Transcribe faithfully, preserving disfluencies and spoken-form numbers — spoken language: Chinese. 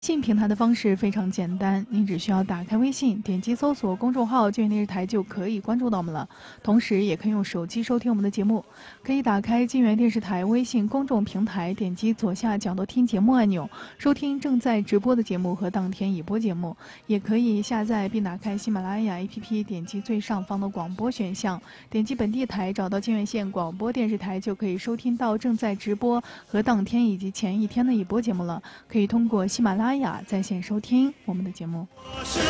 信平台的方式非常简单，您只需要打开微信，点击搜索公众号“金源电视台”就可以关注到我们了。同时，也可以用手机收听我们的节目，可以打开金源电视台微信公众平台，点击左下角的听节目按钮，收听正在直播的节目和当天已播节目。也可以下载并打开喜马拉雅 A P P， 点击最上方的广播选项，点击本地台，找到金源县广播电视台，就可以收听到正在直播和当天以及前一天的已播节目了。可以通过喜马拉雅在线收听我们的节目。